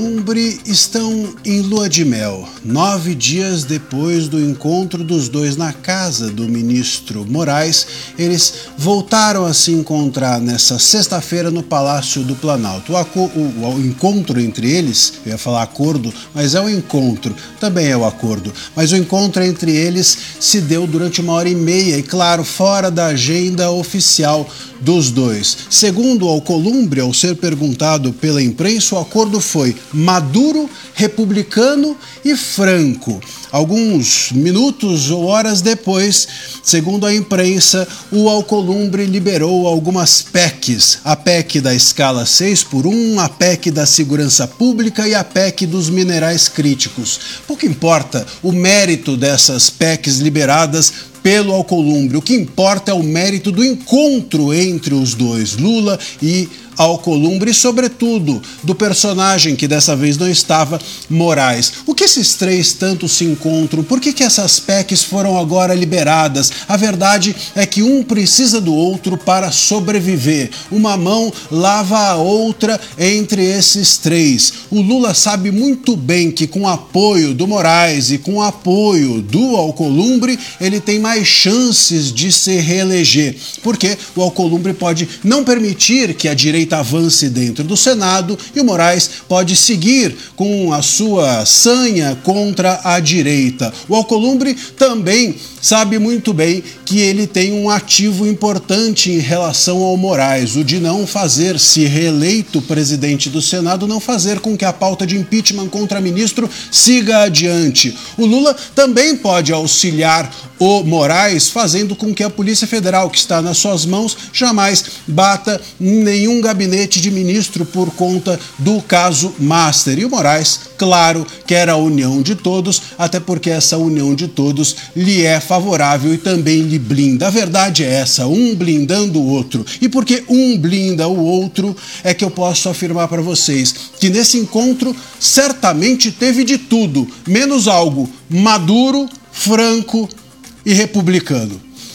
Alcolumbre estão em lua de mel, 9 dias depois do encontro dos dois na casa do ministro Moraes. Eles voltaram a se encontrar nessa sexta-feira no Palácio do Planalto. O encontro entre eles, eu ia falar acordo, mas é o encontro, também é o acordo, mas o encontro entre eles se deu durante 1h30 e, claro, fora da agenda oficial dos dois. Segundo o Alcolumbre, ao ser perguntado pela imprensa, o acordo foi maduro, republicano e franco. Alguns minutos ou horas depois, segundo a imprensa, o Alcolumbre liberou algumas PECs. A PEC da escala 6x1, a PEC da segurança pública e a PEC dos minerais críticos. Pouco importa o mérito dessas PECs liberadas pelo Alcolumbre. O que importa é o mérito do encontro entre os dois, Lula e Alcolumbre, e sobretudo do personagem que dessa vez não estava, Moraes. O que esses três tanto se encontram? Por que essas PECs foram agora liberadas? A verdade é que um precisa do outro para sobreviver. Uma mão lava a outra entre esses três. O Lula sabe muito bem que com o apoio do Moraes e com o apoio do Alcolumbre, ele tem mais chances de se reeleger, porque o Alcolumbre pode não permitir que a direita avance dentro do Senado e o Moraes pode seguir com a sua sanha contra a direita. O Alcolumbre também sabe muito bem que ele tem um ativo importante em relação ao Moraes, o de não fazer, se reeleito presidente do Senado, não fazer com que a pauta de impeachment contra ministro siga adiante. O Lula também pode auxiliar o Moraes, fazendo com que a Polícia Federal, que está nas suas mãos, jamais bata em nenhum gabinete de ministro por conta do caso Master. E o Moraes, claro, quer a união de todos, até porque essa união de todos lhe é favorável e também lhe blinda. A verdade é essa, um blindando o outro. E porque um blinda o outro, é que eu posso afirmar para vocês que nesse encontro certamente teve de tudo, menos algo maduro, franco e republicano.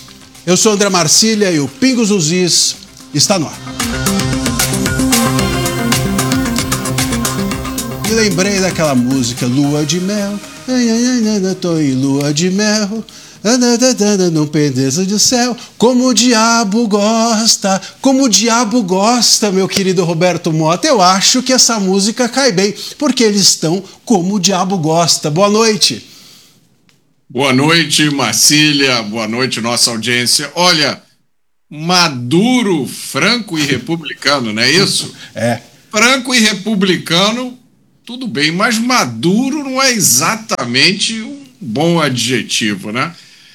Eu sou André Marcília e o Pingos nos Is está no ar. Me lembrei daquela música Lua de Mel, tô em lua de mel, num pedaço de céu, como o diabo gosta, meu querido Roberto Mota. Eu acho que essa música cai bem, porque eles estão como o diabo gosta. Boa noite. Boa noite, Marcília, boa noite, nossa audiência. Olha, maduro, franco e republicano, não é isso? É. Franco e republicano, tudo bem, mas maduro não é exatamente um bom adjetivo, né?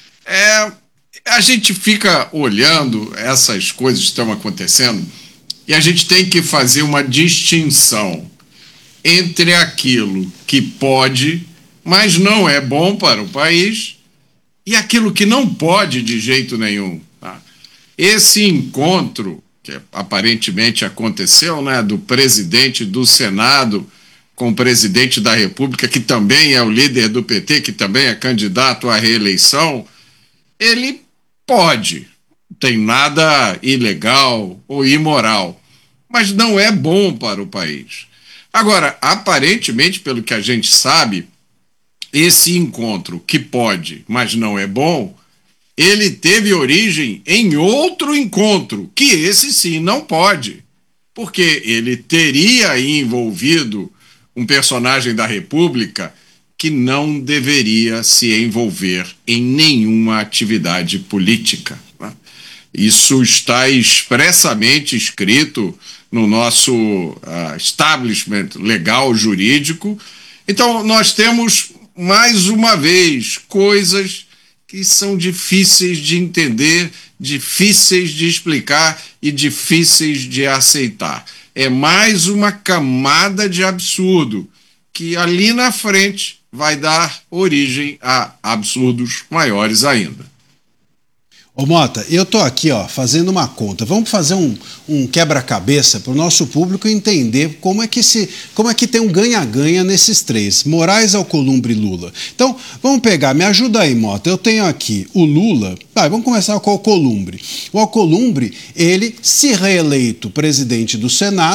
A gente fica olhando essas coisas que estão acontecendo e a gente tem que fazer uma distinção entre aquilo que pode, mas não é bom para o país, e aquilo que não pode de jeito nenhum. Tá? Esse encontro, que aparentemente aconteceu, né, do presidente do Senado com o presidente da República, que também é o líder do PT, que também é candidato à reeleição, ele pode, não tem nada ilegal ou imoral, mas não é bom para o país. Agora, aparentemente, pelo que a gente sabe, esse encontro que pode, mas não é bom, ele teve origem em outro encontro, que esse sim não pode, porque ele teria envolvido um personagem da República que não deveria se envolver em nenhuma atividade política. Né? Isso está expressamente escrito no nosso establishment legal jurídico. Então, nós temos, mais uma vez, coisas que são difíceis de entender, difíceis de explicar e difíceis de aceitar. É mais uma camada de absurdo que ali na frente vai dar origem a absurdos maiores ainda. Ô Mota, eu tô aqui fazendo uma conta. Vamos fazer um quebra-cabeça para o nosso público entender como é que tem um ganha-ganha nesses três, Moraes, Alcolumbre e Lula. Então, vamos pegar, me ajuda aí, Mota. Eu tenho aqui o Lula, vamos começar com o Alcolumbre. O Alcolumbre, ele, se reeleito presidente do Senado,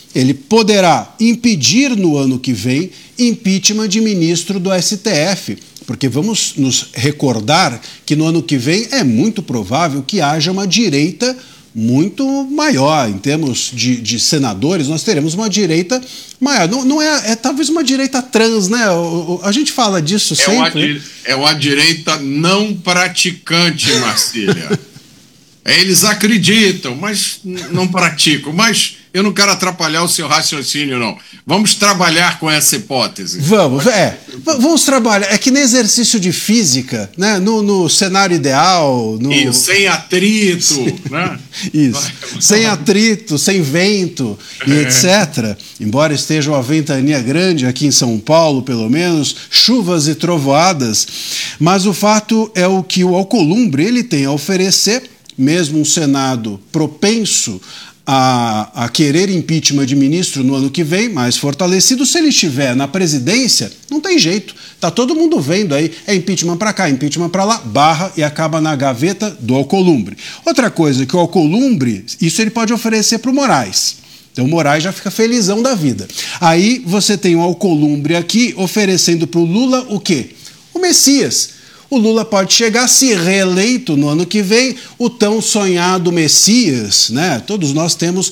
ele poderá impedir no ano que vem impeachment de ministro do STF, porque vamos nos recordar que no ano que vem é muito provável que haja uma direita muito maior. Em termos de senadores, nós teremos uma direita maior. Não é talvez uma direita trans, né? A gente fala disso sempre. É uma direita não praticante, Marcília. Eles acreditam, mas não praticam. Mas eu não quero atrapalhar o seu raciocínio, não. Vamos trabalhar com essa hipótese. Vamos trabalhar. É que nem exercício de física, né? No cenário ideal. E sem atrito, né? Isso. Sem atrito, sem vento e etc. Embora esteja uma ventania grande aqui em São Paulo, pelo menos, chuvas e trovoadas. Mas o fato é o que o Alcolumbre ele tem a oferecer, mesmo um Senado propenso a querer impeachment de ministro no ano que vem, mais fortalecido, se ele estiver na presidência, não tem jeito. Tá todo mundo vendo aí, é impeachment para cá, impeachment para lá, barra e acaba na gaveta do Alcolumbre. Outra coisa que o Alcolumbre, isso ele pode oferecer para o Moraes. Então o Moraes já fica felizão da vida. Aí você tem o Alcolumbre aqui oferecendo para o Lula o quê? O Messias. O Lula pode chegar, se reeleito no ano que vem, o tão sonhado Messias, né? Todos nós temos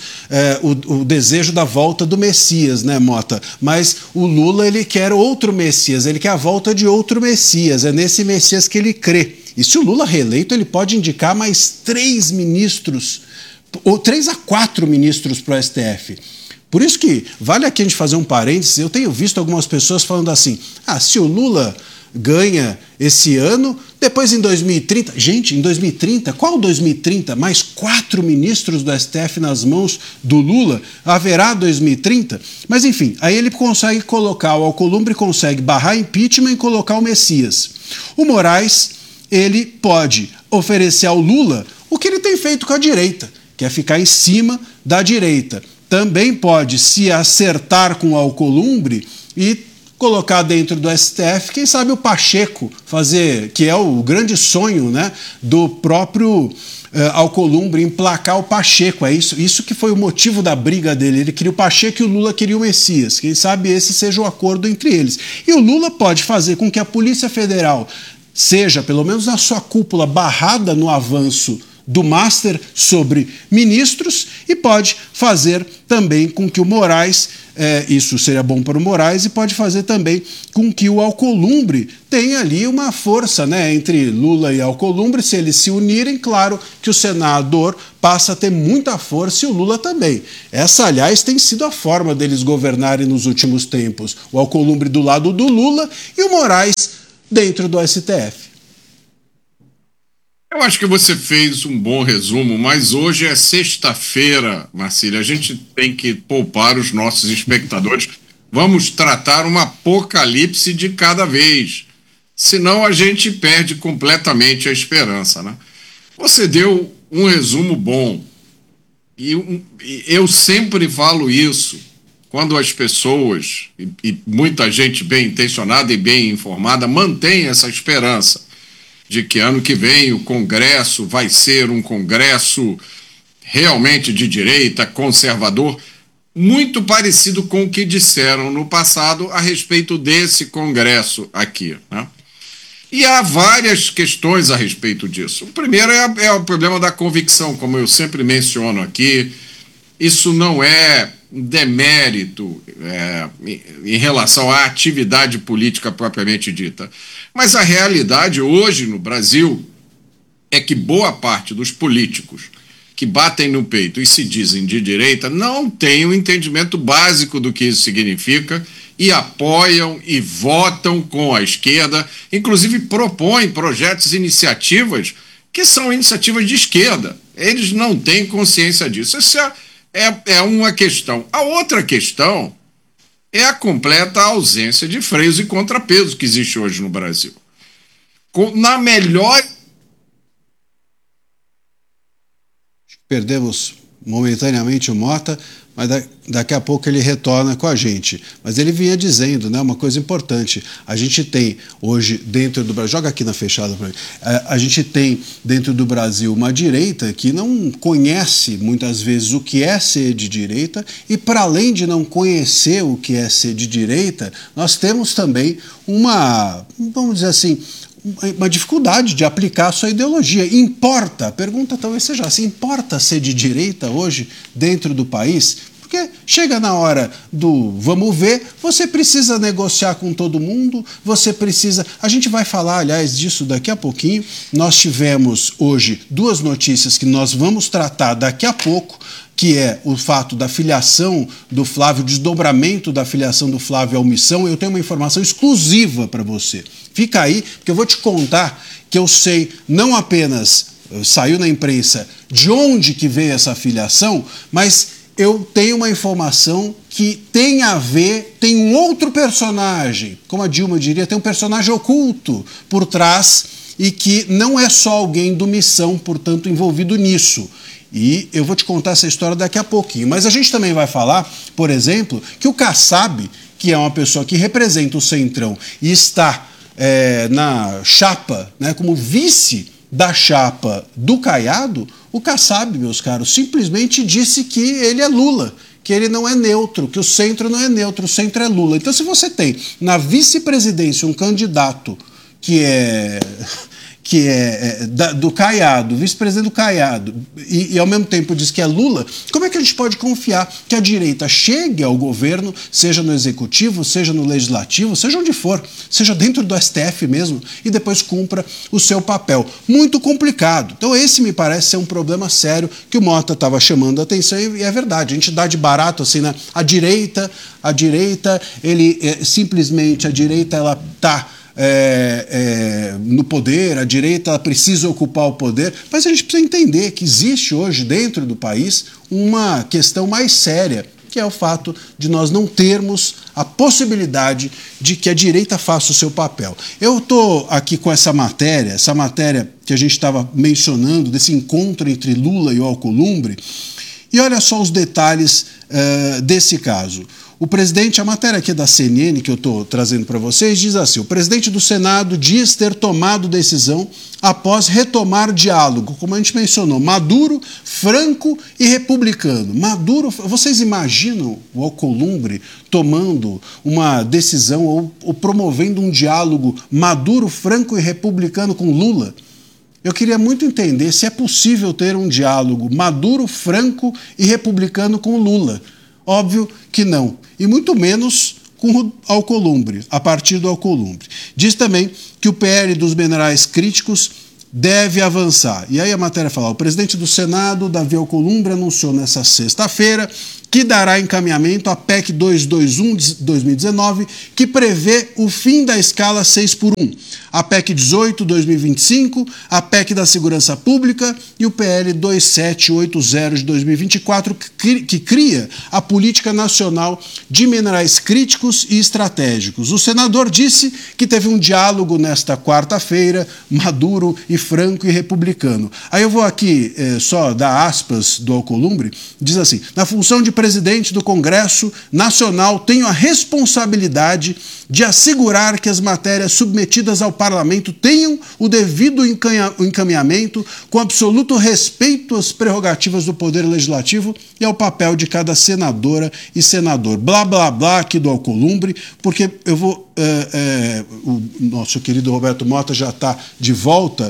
o desejo da volta do Messias, né, Mota? Mas o Lula, ele quer outro Messias, ele quer a volta de outro Messias, é nesse Messias que ele crê. E se o Lula reeleito, ele pode indicar mais 3 ministros, ou 3 a 4 ministros para o STF. Por isso que vale aqui a gente fazer um parênteses, eu tenho visto algumas pessoas falando assim, se o Lula ganha esse ano, depois em 2030, gente, em 2030, qual 2030? Mais 4 ministros do STF nas mãos do Lula, haverá 2030? Mas enfim, aí ele consegue colocar, o Alcolumbre consegue barrar impeachment e colocar o Messias. O Moraes, ele pode oferecer ao Lula o que ele tem feito com a direita, que é ficar em cima da direita. Também pode se acertar com o Alcolumbre e colocar dentro do STF, quem sabe o Pacheco fazer, que é o grande sonho, né, do próprio Alcolumbre, emplacar o Pacheco. É isso que foi o motivo da briga dele. Ele queria o Pacheco e o Lula queria o Messias. Quem sabe esse seja o acordo entre eles. E o Lula pode fazer com que a Polícia Federal seja, pelo menos na sua cúpula, barrada no avanço do Master sobre ministros e pode fazer também com que o Moraes, isso seria bom para o Moraes, e pode fazer também com que o Alcolumbre tenha ali uma força, né, entre Lula e Alcolumbre. Se eles se unirem, claro que o senador passa a ter muita força e o Lula também. Essa, aliás, tem sido a forma deles governarem nos últimos tempos. O Alcolumbre do lado do Lula e o Moraes dentro do STF. Eu acho que você fez um bom resumo, mas hoje é sexta-feira, Marcília. A gente tem que poupar os nossos espectadores. Vamos tratar um apocalipse de cada vez. Senão a gente perde completamente a esperança, né? Você deu um resumo bom. E eu sempre falo isso. Quando as pessoas, e muita gente bem intencionada e bem informada, mantém essa esperança de que ano que vem o Congresso vai ser um Congresso realmente de direita, conservador, muito parecido com o que disseram no passado a respeito desse Congresso aqui, né? E há várias questões a respeito disso. O primeiro é o problema da convicção, como eu sempre menciono aqui. Isso não é demérito em relação à atividade política propriamente dita. Mas a realidade hoje no Brasil é que boa parte dos políticos que batem no peito e se dizem de direita não têm um entendimento básico do que isso significa e apoiam e votam com a esquerda, inclusive propõem projetos e iniciativas que são iniciativas de esquerda. Eles não têm consciência disso. Essa é uma questão. A outra questão é a completa ausência de freios e contrapesos que existe hoje no Brasil. Perdemos momentaneamente o Mota, mas daqui a pouco ele retorna com a gente. Mas ele vinha dizendo, né, uma coisa importante. A gente tem hoje dentro do Brasil, joga aqui na fechada para mim, a gente tem dentro do Brasil uma direita que não conhece muitas vezes o que é ser de direita e, para além de não conhecer o que é ser de direita, nós temos também uma, vamos dizer assim, uma dificuldade de aplicar a sua ideologia. Importa, a pergunta talvez seja assim, importa ser de direita hoje dentro do país? Porque chega na hora do vamos ver, você precisa negociar com todo mundo, você precisa... A gente vai falar, aliás, disso daqui a pouquinho. Nós tivemos hoje duas notícias que nós vamos tratar daqui a pouco, que é o fato da filiação do Flávio, o desdobramento da filiação do Flávio à omissão. Eu tenho uma informação exclusiva para você. Fica aí, porque eu vou te contar que eu sei não apenas, saiu na imprensa, de onde que veio essa filiação, mas eu tenho uma informação que tem a ver, tem um outro personagem, como a Dilma diria, tem um personagem oculto por trás e que não é só alguém do Missão, portanto, envolvido nisso. E eu vou te contar essa história daqui a pouquinho. Mas a gente também vai falar, por exemplo, que o Kassab, que é uma pessoa que representa o Centrão e está na chapa, né, como vice da chapa do Caiado, o Kassab, meus caros, simplesmente disse que ele é Lula, que ele não é neutro, que o centro não é neutro, o centro é Lula. Então, se você tem na vice-presidência um candidato que é do Caiado, vice-presidente do Caiado, e ao mesmo tempo diz que é Lula, como é que a gente pode confiar que a direita chegue ao governo, seja no executivo, seja no legislativo, seja onde for, seja dentro do STF mesmo, e depois cumpra o seu papel? Muito complicado. Então esse me parece ser um problema sério que o Mota estava chamando a atenção, e é verdade, a gente dá de barato assim, né? A direita, ele simplesmente, a direita ela está no poder, a direita ela precisa ocupar o poder, mas a gente precisa entender que existe hoje dentro do país uma questão mais séria, que é o fato de nós não termos a possibilidade de que a direita faça o seu papel. Eu estou aqui com essa matéria que a gente estava mencionando, desse encontro entre Lula e o Alcolumbre, e olha só os detalhes desse caso. O presidente, a matéria aqui da CNN que eu estou trazendo para vocês, diz assim: o presidente do Senado diz ter tomado decisão após retomar diálogo, como a gente mencionou, maduro, franco e republicano. Maduro, vocês imaginam o Alcolumbre tomando uma decisão ou promovendo um diálogo maduro, franco e republicano com Lula? Eu queria muito entender se é possível ter um diálogo maduro, franco e republicano com Lula. Óbvio que não, e muito menos com o Alcolumbre, a partir do Alcolumbre. Diz também que o PL dos minerais críticos deve avançar. E aí a matéria fala: o presidente do Senado, Davi Alcolumbre, anunciou nessa sexta-feira que dará encaminhamento à PEC 221 de 2019, que prevê o fim da escala 6x1, a PEC 18 de 2025, a PEC da Segurança Pública e o PL 2780 de 2024, que cria a Política Nacional de Minerais Críticos e Estratégicos. O senador disse que teve um diálogo nesta quarta-feira, maduro e franco e republicano. Aí eu vou aqui só dar aspas do Alcolumbre, diz assim: na função de presidente do Congresso Nacional, tenho a responsabilidade de assegurar que as matérias submetidas ao Parlamento tenham o devido encaminhamento, com absoluto respeito às prerrogativas do Poder Legislativo e ao papel de cada senadora e senador. Blá, blá, blá aqui do Alcolumbre, porque eu vou... o nosso querido Roberto Mota já está de volta,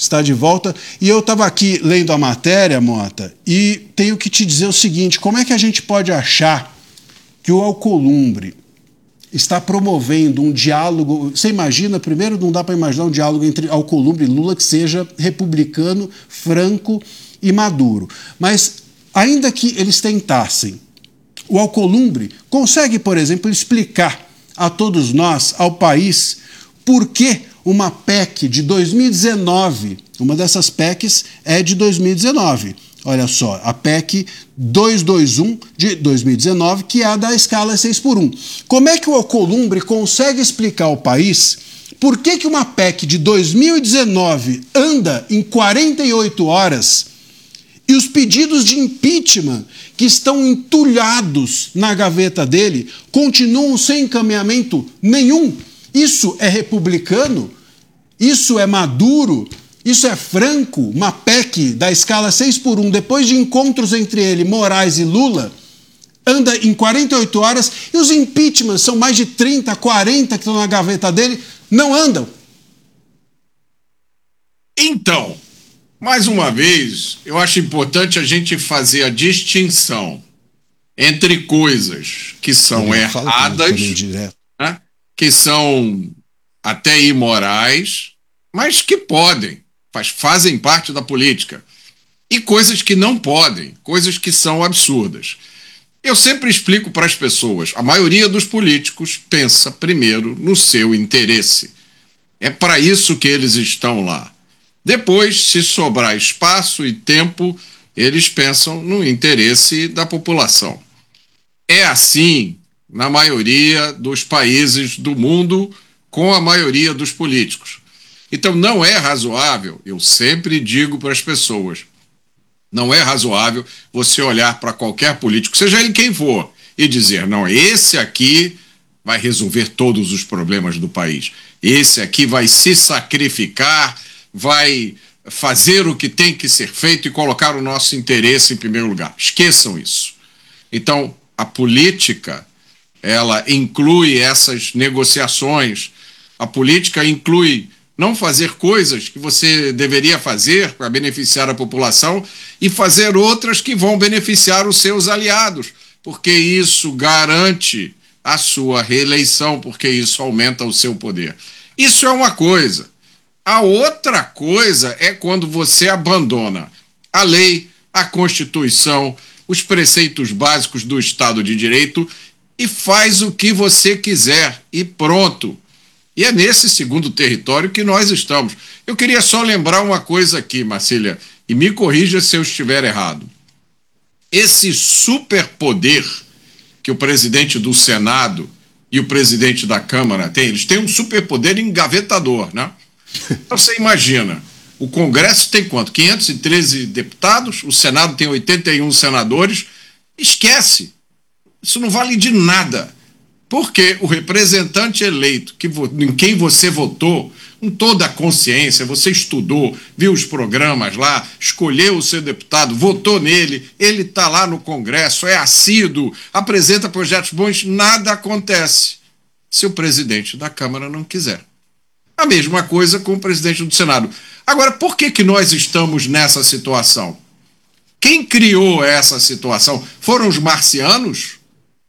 e eu estava aqui lendo a matéria, Mota, e tenho que te dizer o seguinte: como é que a gente pode achar que o Alcolumbre está promovendo um diálogo? Você imagina, primeiro, não dá para imaginar um diálogo entre Alcolumbre e Lula que seja republicano, franco e maduro, mas ainda que eles tentassem, o Alcolumbre consegue, por exemplo, explicar a todos nós, ao país, por que uma PEC de 2019, uma dessas PECs é de 2019, olha só, a PEC 221 de 2019, que é a da escala 6x1. Como é que o Alcolumbre consegue explicar ao país por que uma PEC de 2019 anda em 48 horas E os pedidos de impeachment que estão entulhados na gaveta dele continuam sem encaminhamento nenhum. Isso é republicano? Isso é Maduro? Isso é Franco? Uma PEC da escala 6x1, depois de encontros entre ele, Moraes e Lula, anda em 48 horas e os impeachments são mais de 30, 40 que estão na gaveta dele, não andam. Então, mais uma vez, eu acho importante a gente fazer a distinção entre coisas que são erradas, né, que são até imorais, mas que podem, fazem parte da política, e coisas que não podem, coisas que são absurdas. Eu sempre explico para as pessoas, a maioria dos políticos pensa primeiro no seu interesse. É para isso que eles estão lá. Depois, se sobrar espaço e tempo, eles pensam no interesse da população. É assim na maioria dos países do mundo, com a maioria dos políticos. Então, não é razoável, eu sempre digo para as pessoas, não é razoável você olhar para qualquer político, seja ele quem for, e dizer, não, esse aqui vai resolver todos os problemas do país. Esse aqui vai se sacrificar, vai fazer o que tem que ser feito e colocar o nosso interesse em primeiro lugar. Esqueçam isso. Então, a política, ela inclui essas negociações, a política inclui não fazer coisas que você deveria fazer para beneficiar a população e fazer outras que vão beneficiar os seus aliados, porque isso garante a sua reeleição, porque isso aumenta o seu poder. Isso é uma coisa. A outra coisa é quando você abandona a lei, a Constituição, os preceitos básicos do Estado de Direito e faz o que você quiser e pronto. E é nesse segundo território que nós estamos. Eu queria só lembrar uma coisa aqui, Marcília, e me corrija se eu estiver errado. Esse superpoder que o presidente do Senado e o presidente da Câmara têm, eles têm um superpoder engavetador, né? Então você imagina, o Congresso tem quanto? 513 deputados, o Senado tem 81 senadores, esquece, isso não vale de nada. Porque o representante eleito, em quem você votou, com toda a consciência, você estudou, viu os programas lá, escolheu o seu deputado, votou nele, ele está lá no Congresso, é assíduo, apresenta projetos bons, nada acontece se o presidente da Câmara não quiser. A mesma coisa com o presidente do Senado. Agora, por que nós estamos nessa situação? Quem criou essa situação? Foram os marcianos?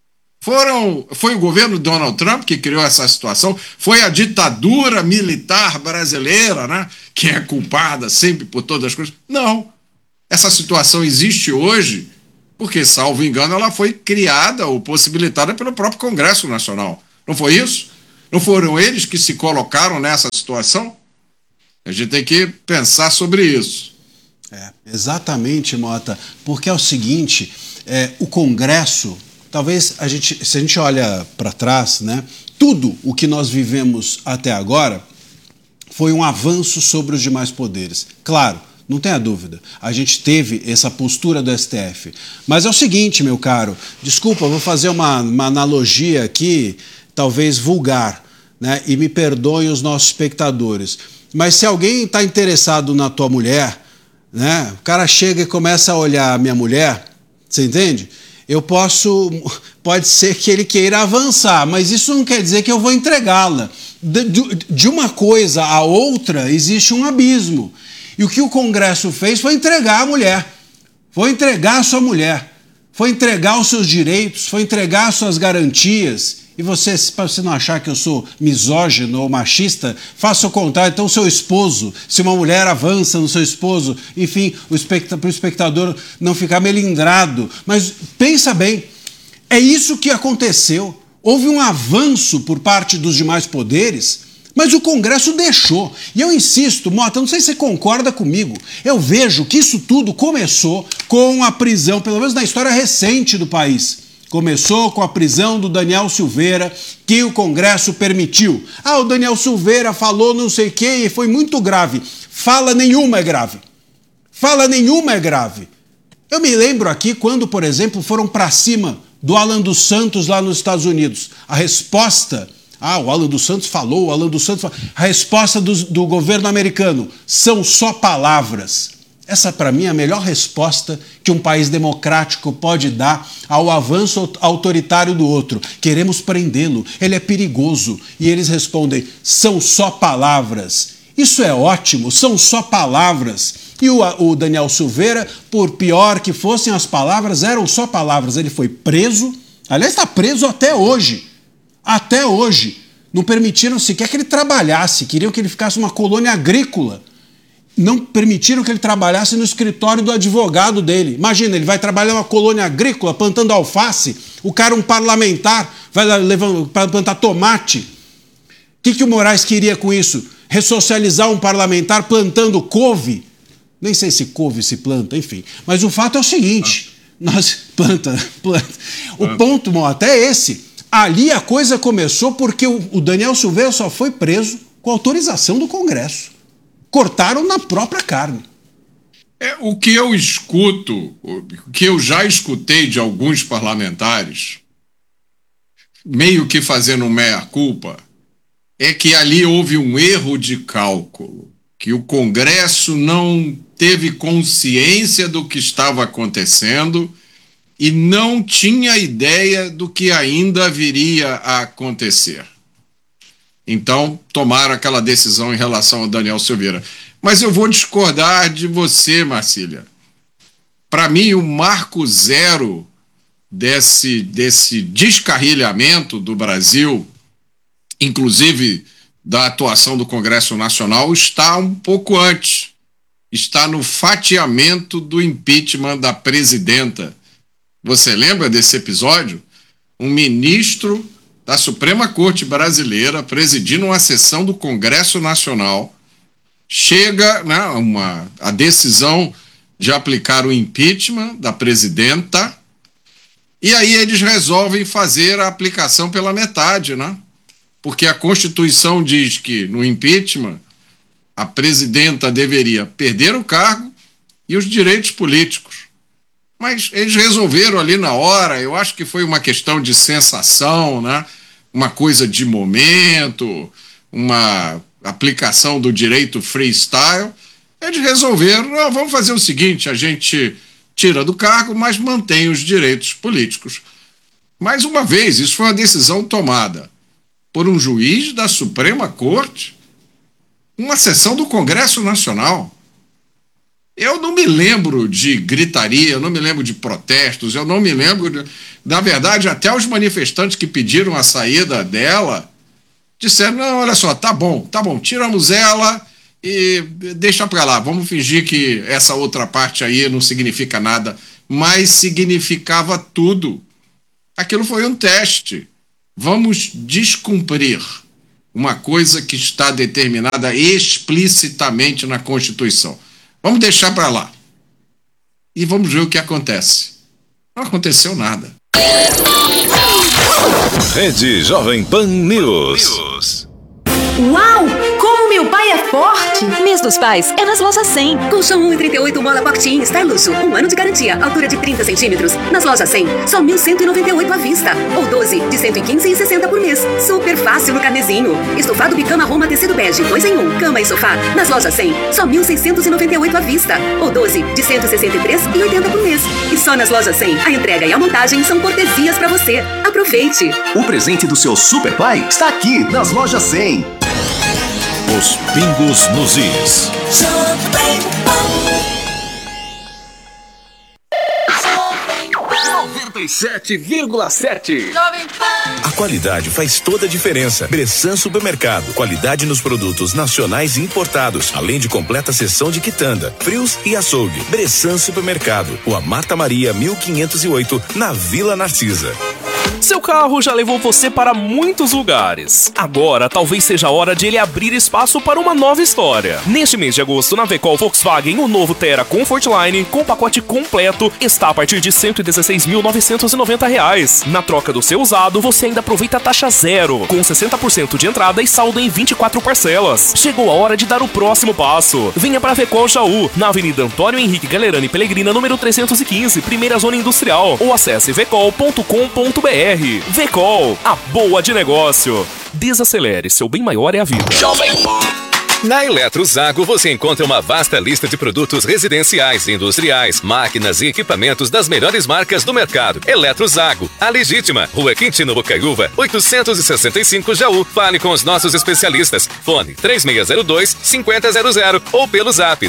Foi o governo Donald Trump que criou essa situação? Foi a ditadura militar brasileira, né, que é culpada sempre por todas as coisas? Não. Essa situação existe hoje porque, salvo engano, ela foi criada ou possibilitada pelo próprio Congresso Nacional. Não foi isso? Não foram eles que se colocaram nessa situação? A gente tem que pensar sobre isso. Exatamente, Mota, porque é o seguinte, o Congresso... Talvez se a gente olha para trás, né, tudo o que nós vivemos até agora foi um avanço sobre os demais poderes. Claro, não tenha dúvida, a gente teve essa postura do STF. Mas é o seguinte, meu caro, desculpa, vou fazer uma analogia aqui, talvez vulgar, né, e me perdoem os nossos espectadores. Mas se alguém está interessado na tua mulher, né, o cara chega e começa a olhar a minha mulher, você entende? Pode ser que ele queira avançar, mas isso não quer dizer que eu vou entregá-la. De uma coisa a outra existe um abismo. E o que o Congresso fez foi entregar a mulher, foi entregar a sua mulher, foi entregar os seus direitos, foi entregar as suas garantias. E você, para você não achar que eu sou misógino ou machista, faça o contrário. Então, o seu esposo, se uma mulher avança no seu esposo, enfim, para o espectador não ficar melindrado. Mas pensa bem, é isso que aconteceu. Houve um avanço por parte dos demais poderes, mas o Congresso deixou. E eu insisto, Mota, não sei se você concorda comigo, eu vejo que isso tudo começou com a prisão, pelo menos na história recente do país. Começou com a prisão do Daniel Silveira, que o Congresso permitiu. O Daniel Silveira falou não sei o quê e foi muito grave. Fala nenhuma é grave. Fala nenhuma é grave. Eu me lembro aqui quando, por exemplo, foram para cima do Alan dos Santos lá nos Estados Unidos. A resposta... o Alan dos Santos falou, o Alan dos Santos falou. A resposta do governo americano: são só palavras. Essa, para mim, é a melhor resposta que um país democrático pode dar ao avanço autoritário do outro. Queremos prendê-lo, ele é perigoso. E eles respondem: são só palavras. Isso é ótimo, são só palavras. E o Daniel Silveira, por pior que fossem as palavras, eram só palavras. Ele foi preso, aliás, está preso até hoje. Até hoje. Não permitiram sequer que ele trabalhasse, queriam que ele ficasse numa colônia agrícola. Não permitiram que ele trabalhasse no escritório do advogado dele. Imagina, ele vai trabalhar numa colônia agrícola, plantando alface. O cara, um parlamentar, vai plantar tomate. O que o Moraes queria com isso? Ressocializar um parlamentar plantando couve? Nem sei se couve se planta, enfim. Mas o fato é o seguinte, planta. O ponto até é esse. Ali a coisa começou porque o Daniel Silveira só foi preso com autorização do Congresso. Cortaram na própria carne. O que eu escuto, o que eu já escutei de alguns parlamentares, meio que fazendo meia-culpa, é que ali houve um erro de cálculo, que o Congresso não teve consciência do que estava acontecendo e não tinha ideia do que ainda viria a acontecer. Então, tomaram aquela decisão em relação ao Daniel Silveira. Mas eu vou discordar de você, Marcília. Para mim, o marco zero desse descarrilhamento do Brasil, inclusive da atuação do Congresso Nacional, está um pouco antes. Está no fatiamento do impeachment da presidenta. Você lembra desse episódio? Um ministro da Suprema Corte Brasileira, presidindo uma sessão do Congresso Nacional, chega a decisão de aplicar o impeachment da presidenta, e aí eles resolvem fazer a aplicação pela metade, né? Porque a Constituição diz que no impeachment a presidenta deveria perder o cargo e os direitos políticos. Mas eles resolveram ali na hora, eu acho que foi uma questão de sensação, né? Uma coisa de momento, uma aplicação do direito freestyle. Eles resolveram, vamos fazer o seguinte, a gente tira do cargo, mas mantém os direitos políticos. Mais uma vez, isso foi uma decisão tomada por um juiz da Suprema Corte, uma sessão do Congresso Nacional. Eu não me lembro de gritaria, eu não me lembro de protestos, eu não me lembro... Na verdade, até os manifestantes que pediram a saída dela disseram, não, olha só, tá bom, tiramos ela e deixa pra lá, vamos fingir que essa outra parte aí não significa nada, mas significava tudo. Aquilo foi um teste. Vamos descumprir uma coisa que está determinada explicitamente na Constituição. Vamos deixar para lá. E vamos ver o que acontece. Não aconteceu nada. Rede Jovem Pan News. Uau! Como meu pai é forte! Mês dos Pais é nas lojas 100. Colchão 1,38 mola Box Star Luxo, 1 ano de garantia, altura de 30 centímetros. Nas lojas 100, só 1.198 à vista. Ou 12 de 115,60 por mês. Super fácil no carnezinho. Estofado Bicama Roma tecido bege, 2 em 1, cama e sofá. Nas lojas 100, só 1.698 à vista. Ou 12 de 163,80 por mês. E só nas lojas 100, a entrega e a montagem são cortesias pra você. Aproveite! O presente do seu super pai está aqui nas lojas 100. Os pingos nos is. 97,7. A qualidade faz toda a diferença. Bressan Supermercado. Qualidade nos produtos nacionais e importados, além de completa seção de quitanda, frios e açougue. Bressan Supermercado. Rua Marta Maria, 1508, na Vila Narcisa. Seu carro já levou você para muitos lugares. Agora, talvez seja a hora de ele abrir espaço para uma nova história. Neste mês de agosto, na Vecol Volkswagen, o novo Terra Comfortline, com pacote completo, está a partir de R$ 116.990. Na troca do seu usado, você ainda aproveita a taxa zero, com 60% de entrada e saldo em 24 parcelas. Chegou a hora de dar o próximo passo. Venha para a Vecol Jaú, na Avenida Antônio Henrique Galerani Pellegrina, número 315, primeira zona industrial, ou acesse vecol.com.br. Vecol, a boa de negócio. Desacelere, seu bem maior é a vida. Jovem. Na Eletrozago você encontra uma vasta lista de produtos residenciais, industriais, máquinas e equipamentos das melhores marcas do mercado. Eletrozago, a legítima, Rua Quintino Bocaiúva, 865 Jaú. Fale com os nossos especialistas. Fone 3602-5000 ou pelo zap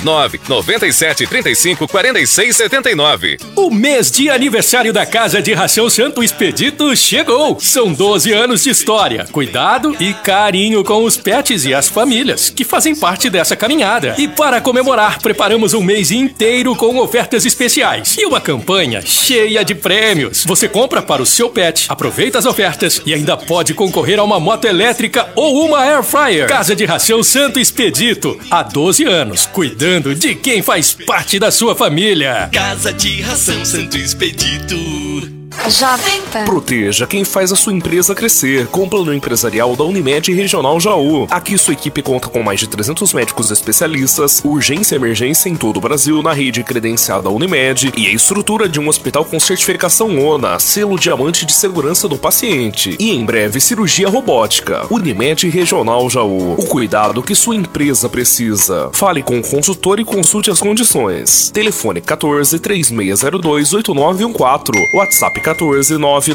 997354679. O mês de aniversário da Casa de Ração Santo Expedito chegou. São 12 anos de história, cuidado e carinho com os pets e as famílias que fazem parte dessa caminhada. E para comemorar, preparamos um mês inteiro com ofertas especiais e uma campanha cheia de prêmios. Você compra para o seu pet, aproveita as ofertas e ainda pode concorrer a uma moto elétrica ou uma air fryer. Casa de Ração Santo Expedito, há 12 anos, cuidando de quem faz parte da sua família. Casa de Ração Santo Expedito. Jovem Pan. Proteja quem faz a sua empresa crescer com o plano empresarial da Unimed Regional Jaú. Aqui sua equipe conta com mais de 300 médicos especialistas, urgência e emergência em todo o Brasil na rede credenciada Unimed e a estrutura de um hospital com certificação ONA, selo diamante de segurança do paciente. E em breve, cirurgia robótica. Unimed Regional Jaú. O cuidado que sua empresa precisa. Fale com o consultor e consulte as condições. Telefone 14 3602 8914. WhatsApp 14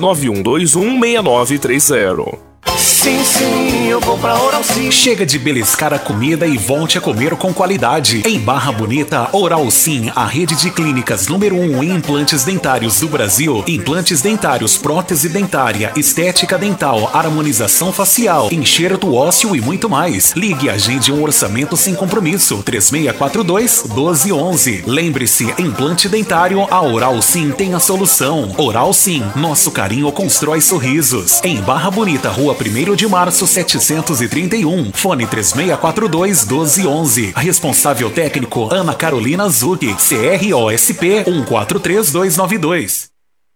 991216930. Sim, eu vou pra Oral Sim. Chega de beliscar a comida e volte a comer com qualidade. Em Barra Bonita, Oral Sim, a rede de clínicas número 1 em implantes dentários do Brasil. Implantes dentários, prótese dentária, estética dental, harmonização facial, enxerto ósseo e muito mais. Ligue e agende um orçamento sem compromisso. 3642-1211. Lembre-se, implante dentário, a Oral Sim tem a solução. Oral Sim, nosso carinho constrói sorrisos. Em Barra Bonita, Rua 1º de Março, 731. Fone 3642-1211. Responsável técnico, Ana Carolina Zucchi. CROSP 143292.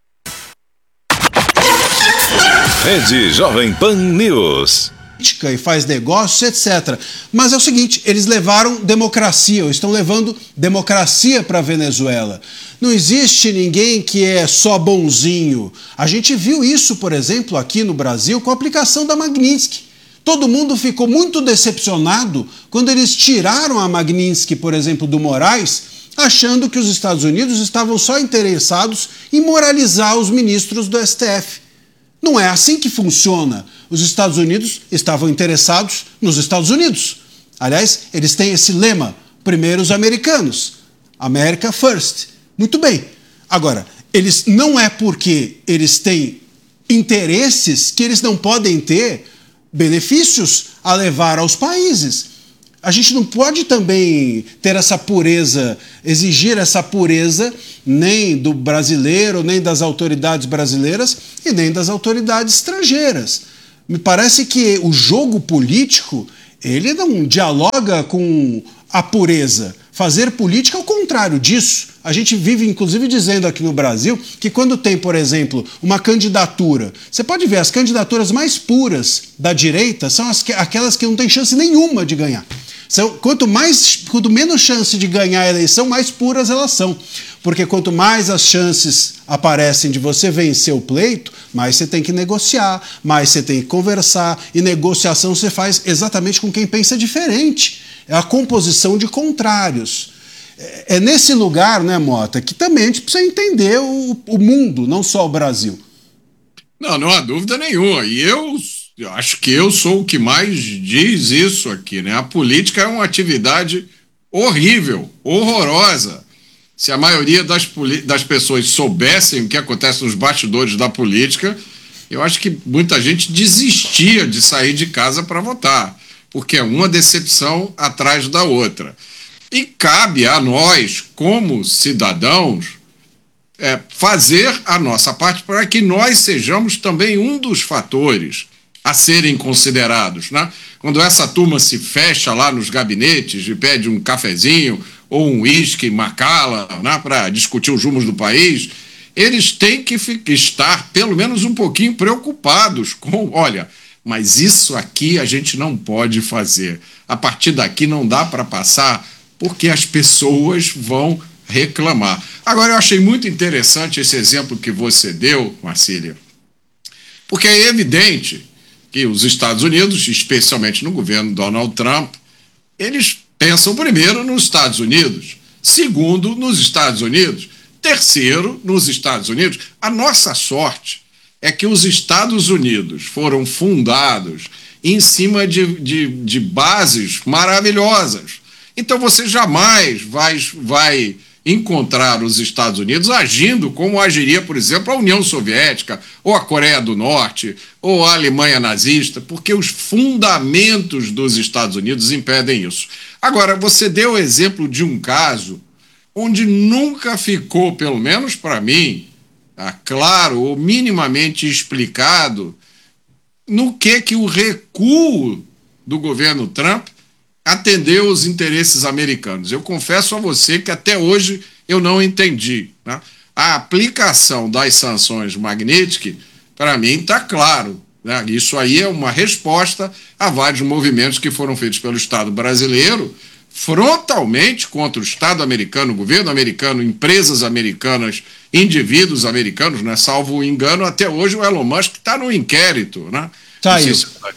Rede Jovem Pan News. E faz negócios, etc. Mas é o seguinte, eles levaram democracia, ou estão levando democracia para a Venezuela. Não existe ninguém que é só bonzinho. A gente viu isso, por exemplo, aqui no Brasil com a aplicação da Magnitsky. Todo mundo ficou muito decepcionado quando eles tiraram a Magnitsky, por exemplo, do Moraes, achando que os Estados Unidos estavam só interessados em moralizar os ministros do STF. Não é assim que funciona. Os Estados Unidos estavam interessados nos Estados Unidos. Aliás, eles têm esse lema, primeiro os americanos, America First. Muito bem. Agora, eles não é porque eles têm interesses que eles não podem ter benefícios a levar aos países. A gente não pode também ter essa pureza, exigir essa pureza nem do brasileiro, nem das autoridades brasileiras e nem das autoridades estrangeiras. Me parece que o jogo político, ele não dialoga com a pureza. Fazer política é o contrário disso. A gente vive, inclusive, dizendo aqui no Brasil que quando tem, por exemplo, uma candidatura, você pode ver, as candidaturas mais puras da direita são aquelas que não têm chance nenhuma de ganhar. Quanto menos chance de ganhar a eleição, mais puras elas são. Porque quanto mais as chances aparecem de você vencer o pleito, mais você tem que negociar, mais você tem que conversar. E negociação você faz exatamente com quem pensa diferente. É a composição de contrários. É nesse lugar, né, Mota, que também a gente precisa entender o mundo, não só o Brasil. Não há dúvida nenhuma. E eu acho que eu sou o que mais diz isso aqui, né? A política é uma atividade horrível, horrorosa. Se a maioria das pessoas soubessem o que acontece nos bastidores da política, eu acho que muita gente desistia de sair de casa para votar, porque é uma decepção atrás da outra. E cabe a nós, como cidadãos, fazer a nossa parte para que nós sejamos também um dos fatores a serem considerados, né? Quando essa turma se fecha lá nos gabinetes e pede um cafezinho ou um uísque Macallan, né, para discutir os rumos do país, eles têm que estar pelo menos um pouquinho preocupados com, olha, mas isso aqui a gente não pode fazer. A partir daqui não dá para passar porque as pessoas vão reclamar. Agora, eu achei muito interessante esse exemplo que você deu, Marcília, porque é evidente que os Estados Unidos, especialmente no governo Donald Trump, eles pensam primeiro nos Estados Unidos, segundo nos Estados Unidos, terceiro nos Estados Unidos. A nossa sorte é que os Estados Unidos foram fundados em cima de bases maravilhosas. Então você jamais vai encontrar os Estados Unidos agindo como agiria, por exemplo, a União Soviética, ou a Coreia do Norte, ou a Alemanha nazista, porque os fundamentos dos Estados Unidos impedem isso. Agora, você deu o exemplo de um caso onde nunca ficou, pelo menos para mim, claro ou minimamente explicado no que o recuo do governo Trump atendeu os interesses americanos. Eu confesso a você que até hoje eu não entendi, né? A aplicação das sanções Magnitsky, para mim, está claro, né? Isso aí é uma resposta a vários movimentos que foram feitos pelo Estado brasileiro frontalmente contra o Estado americano, o governo americano, empresas americanas, indivíduos americanos, né? Salvo engano, até hoje o Elon Musk está no inquérito, né? Saiu.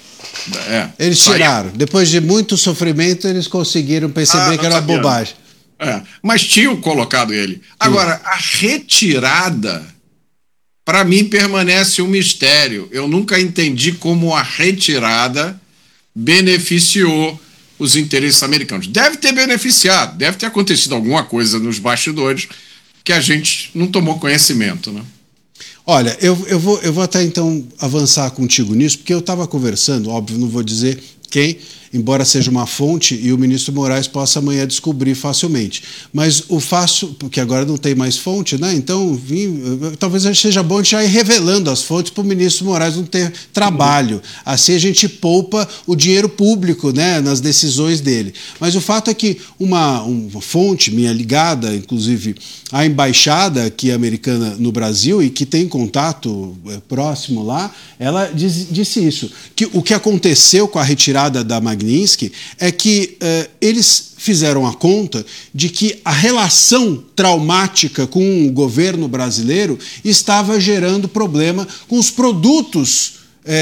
Eles tiraram. Depois de muito sofrimento, eles conseguiram perceber que era uma bobagem. Mas tinham colocado ele. Agora, a retirada, para mim, permanece um mistério. Eu nunca entendi como a retirada beneficiou os interesses americanos. Deve ter beneficiado, deve ter acontecido alguma coisa nos bastidores que a gente não tomou conhecimento, né? Olha, eu vou até então avançar contigo nisso, porque eu estava conversando, óbvio, não vou dizer quem, embora seja uma fonte e o ministro Moraes possa amanhã descobrir facilmente. Mas o faço, porque agora não tem mais fonte, né? Então, talvez seja bom a gente já ir revelando as fontes para o ministro Moraes não ter trabalho. Assim a gente poupa o dinheiro público, né, nas decisões dele. Mas o fato é que uma fonte minha ligada, inclusive, à embaixada aqui americana no Brasil e que tem contato próximo lá, ela disse isso, que o que aconteceu com a retirada da Magnitsky é que eles fizeram a conta de que a relação traumática com o governo brasileiro estava gerando problema com os produtos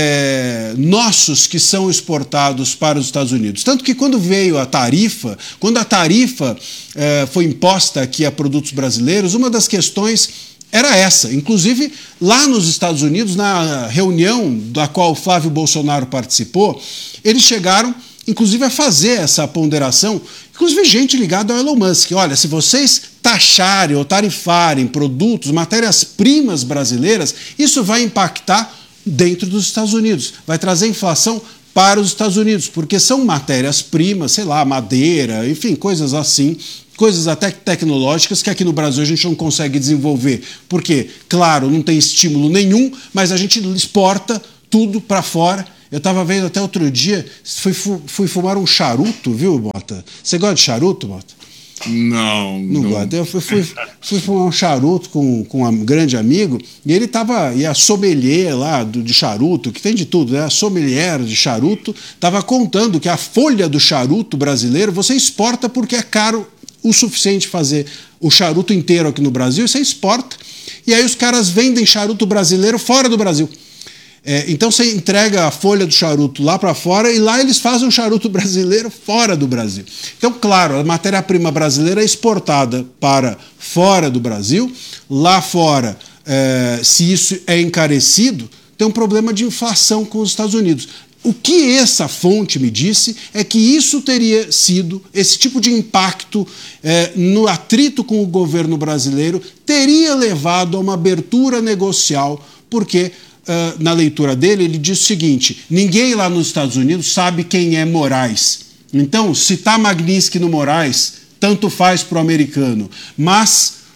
nossos que são exportados para os Estados Unidos. Tanto que quando veio a tarifa, quando a tarifa foi imposta aqui a produtos brasileiros, uma das questões era essa. Inclusive, lá nos Estados Unidos, na reunião da qual o Flávio Bolsonaro participou, eles chegaram, inclusive, a fazer essa ponderação, inclusive gente ligada ao Elon Musk. Olha, se vocês taxarem ou tarifarem produtos, matérias-primas brasileiras, isso vai impactar dentro dos Estados Unidos, vai trazer inflação para os Estados Unidos, porque são matérias-primas, sei lá, madeira, enfim, coisas assim, coisas até tecnológicas que aqui no Brasil a gente não consegue desenvolver, porque, claro, não tem estímulo nenhum, mas a gente exporta tudo para fora. Eu estava vendo até outro dia, fui fumar um charuto, viu, Bota? Você gosta de charuto, Bota? Não gosto. Eu fui fumar um charuto com um grande amigo e ele estava, e a sommelier lá de charuto, que tem de tudo, né? A sommelier de charuto, estava contando que a folha do charuto brasileiro você exporta porque é caro o suficiente fazer o charuto inteiro aqui no Brasil, você exporta, e aí os caras vendem charuto brasileiro fora do Brasil. Então você entrega a folha do charuto lá para fora e lá eles fazem um charuto brasileiro fora do Brasil. Então, claro, a matéria-prima brasileira é exportada para fora do Brasil. Lá fora, se isso é encarecido, tem um problema de inflação com os Estados Unidos. O que essa fonte me disse é que isso teria sido, esse tipo de impacto no atrito com o governo brasileiro, teria levado a uma abertura negocial, porque na leitura dele, ele diz o seguinte: ninguém lá nos Estados Unidos sabe quem é Moraes. Então, se está Magnitsky no Moraes, tanto faz para o americano. Mas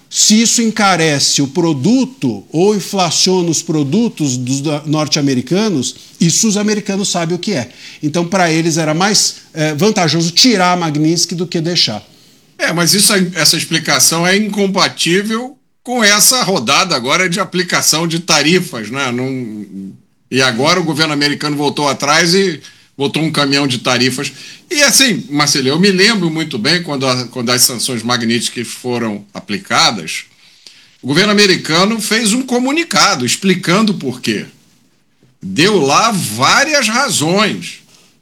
se isso encarece o produto ou inflaciona os produtos dos norte-americanos, isso os americanos sabem o que é. Então, para eles era mais vantajoso tirar a Magnitsky do que deixar. Mas essa explicação é incompatível com essa rodada agora de aplicação de tarifas, né? E agora o governo americano voltou atrás e botou um caminhão de tarifas. E assim, Marcelo, eu me lembro muito bem quando as sanções Magnitsky foram aplicadas, o governo americano fez um comunicado explicando por quê. Deu lá várias razões.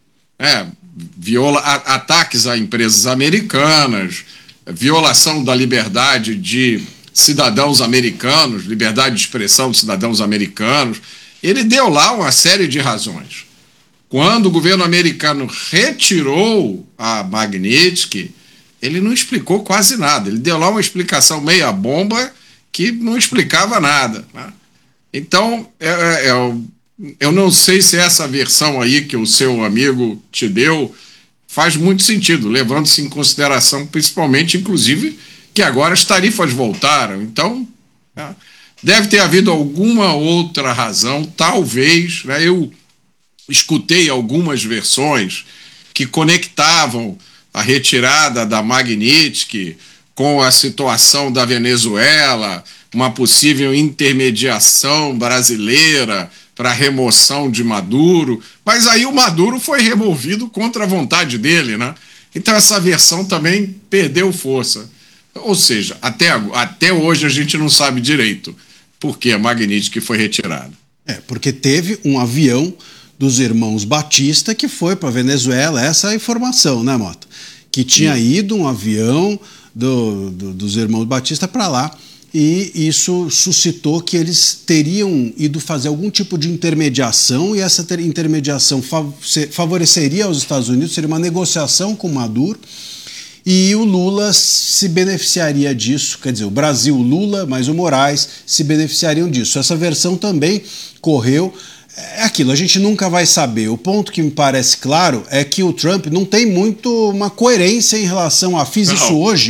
Ataques a empresas americanas, violação da liberdade de cidadãos americanos, liberdade de expressão de cidadãos americanos. Ele deu lá uma série de razões. Quando o governo americano retirou a Magnitsky, ele não explicou quase nada. Ele deu lá uma explicação meia bomba que não explicava nada, né? Então, eu não sei se essa versão aí que o seu amigo te deu faz muito sentido, levando-se em consideração, principalmente, inclusive, que agora as tarifas voltaram. Então, deve ter havido alguma outra razão, talvez, né? Eu escutei algumas versões que conectavam a retirada da Magnitsky com a situação da Venezuela, uma possível intermediação brasileira para a remoção de Maduro, mas aí o Maduro foi removido contra a vontade dele, né? Então essa versão também perdeu força. Ou seja, até hoje a gente não sabe direito por que a Magnitsky foi retirada. Porque teve um avião dos irmãos Batista que foi para a Venezuela, essa é a informação, né, Mota? Que tinha ido um avião dos irmãos Batista para lá, e isso suscitou que eles teriam ido fazer algum tipo de intermediação, e essa intermediação favoreceria aos Estados Unidos, seria uma negociação com Maduro, e o Lula se beneficiaria disso, quer dizer, o Brasil, o Lula, mas o Moraes se beneficiariam disso. Essa versão também correu. É aquilo, a gente nunca vai saber. O ponto que me parece claro é que o Trump não tem muito uma coerência em relação a fiz isso hoje.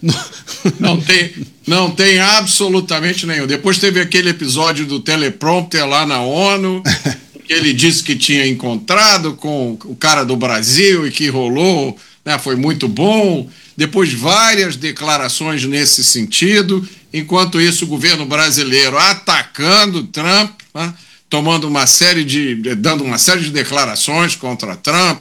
Não tem absolutamente nenhum. Depois teve aquele episódio do teleprompter lá na ONU, que ele disse que tinha encontrado com o cara do Brasil e que rolou, né, foi muito bom. Depois várias declarações nesse sentido. Enquanto isso, o governo brasileiro atacando Trump, né, dando uma série de declarações contra Trump,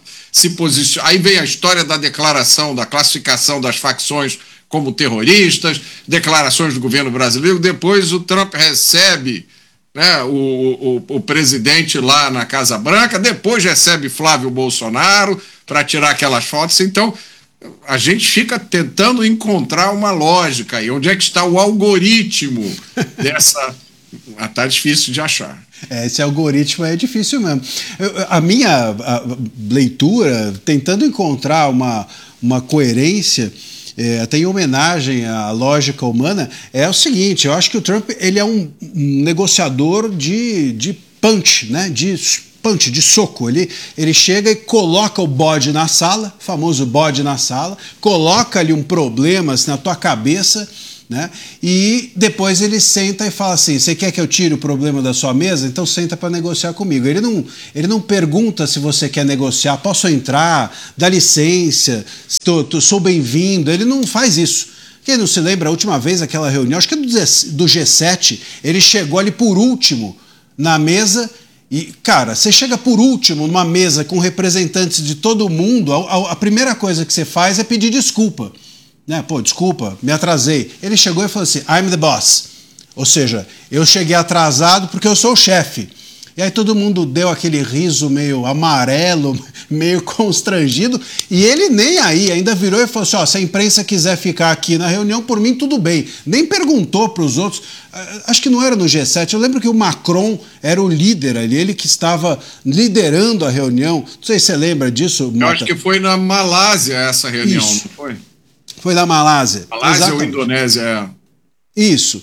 aí vem a história da declaração, da classificação das facções como terroristas, declarações do governo brasileiro. Depois o Trump recebe, né, o presidente lá na Casa Branca, depois recebe Flávio Bolsonaro para tirar aquelas fotos. Então a gente fica tentando encontrar uma lógica aí, onde é que está o algoritmo dessa... Tá difícil de achar. Esse algoritmo é difícil mesmo. A minha leitura, tentando encontrar uma coerência, até em homenagem à lógica humana, é o seguinte: eu acho que o Trump ele é um negociador de punch, né? De soco. Ele chega e coloca o bode na sala, o famoso bode na sala, coloca ali um problema assim, na tua cabeça, né? E depois ele senta e fala assim: você quer que eu tire o problema da sua mesa? Então senta para negociar comigo. Ele não pergunta se você quer negociar, posso entrar, dá licença, sou bem-vindo. Ele não faz isso. Quem não se lembra, a última vez, aquela reunião, acho que do G7, ele chegou ali por último na mesa. E, cara, você chega por último numa mesa com representantes de todo mundo, a primeira coisa que você faz é pedir desculpa. Né? Pô, desculpa, me atrasei. Ele chegou e falou assim: I'm the boss. Ou seja, eu cheguei atrasado porque eu sou o chefe. E aí todo mundo deu aquele riso meio amarelo, meio constrangido, e ele nem aí, ainda virou e falou assim: ó, se a imprensa quiser ficar aqui na reunião, por mim tudo bem. Nem perguntou para os outros. Acho que não era no G7, eu lembro que o Macron era o líder ali, ele que estava liderando a reunião. Não sei se você lembra disso, Mota. Eu acho que foi na Malásia essa reunião, Isso. não foi? Foi na Malásia. Malásia Exatamente. ou Indonésia, Isso.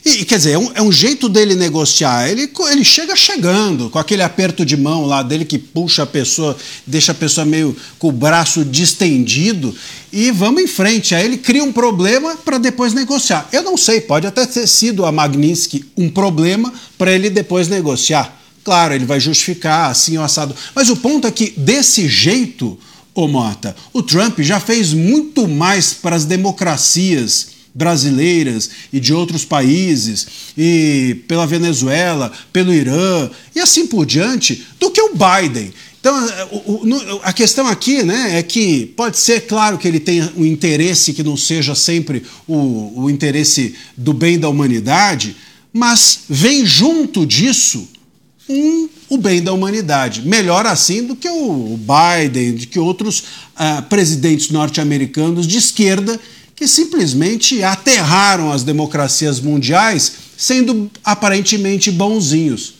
E, quer dizer, é um jeito dele negociar. Ele chega chegando, com aquele aperto de mão lá dele que puxa a pessoa, deixa a pessoa meio com o braço distendido e vamos em frente. Aí ele cria um problema para depois negociar. Eu não sei, pode até ter sido a Magnitsky um problema para ele depois negociar. Claro, ele vai justificar assim o assado. Mas o ponto é que, desse jeito, ô Mota, o Trump já fez muito mais para as democracias brasileiras e de outros países, e pela Venezuela, pelo Irã, e assim por diante, do que o Biden. Então, a questão aqui, né, é que pode ser, claro, que ele tenha um interesse que não seja sempre o interesse do bem da humanidade, mas vem junto disso o bem da humanidade. Melhor assim do que o Biden, do que outros presidentes norte-americanos de esquerda que simplesmente aterraram as democracias mundiais sendo aparentemente bonzinhos.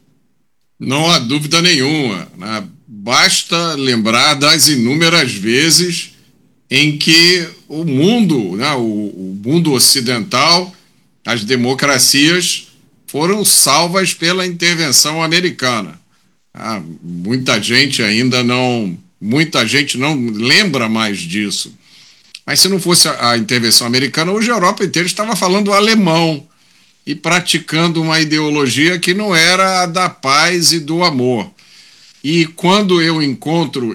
Não há dúvida nenhuma, né? Basta lembrar das inúmeras vezes em que o mundo, né, o mundo ocidental, as democracias foram salvas pela intervenção americana. Muita gente não lembra mais disso. Mas se não fosse a intervenção americana, hoje a Europa inteira estava falando alemão e praticando uma ideologia que não era a da paz e do amor. E quando eu encontro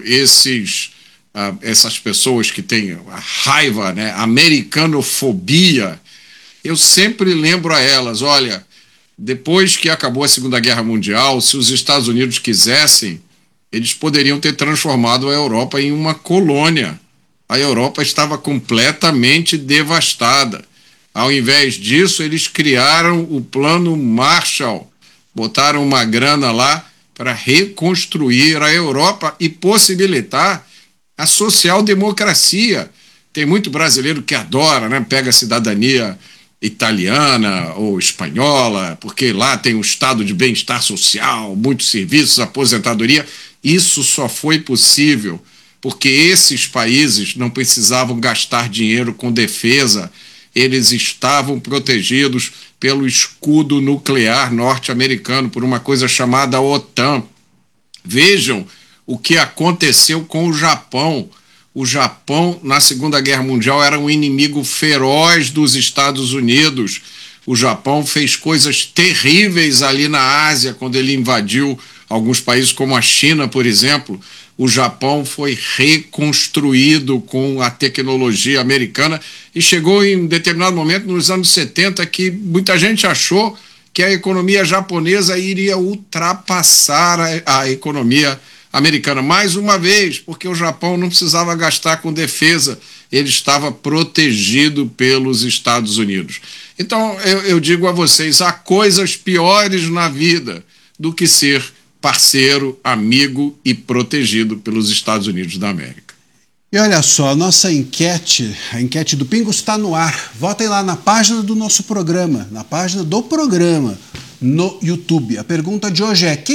essas pessoas que têm a raiva, né, americanofobia, eu sempre lembro a elas, olha, depois que acabou a Segunda Guerra Mundial, se os Estados Unidos quisessem, eles poderiam ter transformado a Europa em uma colônia. A Europa estava completamente devastada. Ao invés disso, eles criaram o Plano Marshall, botaram uma grana lá para reconstruir a Europa e possibilitar a social-democracia. Tem muito brasileiro que adora, né? Pega a cidadania italiana ou espanhola, porque lá tem um estado de bem-estar social, muitos serviços, aposentadoria. Isso só foi possível porque esses países não precisavam gastar dinheiro com defesa, eles estavam protegidos pelo escudo nuclear norte-americano, por uma coisa chamada OTAN. Vejam o que aconteceu com o Japão. O Japão, na Segunda Guerra Mundial, era um inimigo feroz dos Estados Unidos. O Japão fez coisas terríveis ali na Ásia, quando ele invadiu alguns países como a China, por exemplo. O Japão foi reconstruído com a tecnologia americana e chegou em um determinado momento, nos anos 70, que muita gente achou que a economia japonesa iria ultrapassar a economia americana. Mais uma vez, porque o Japão não precisava gastar com defesa, ele estava protegido pelos Estados Unidos. Então, eu digo a vocês, há coisas piores na vida do que ser parceiro, amigo e protegido pelos Estados Unidos da América. E olha só, a nossa enquete, a enquete do Pingo está no ar. Votem lá na página do nosso programa, na página do programa, no YouTube. A pergunta de hoje é, a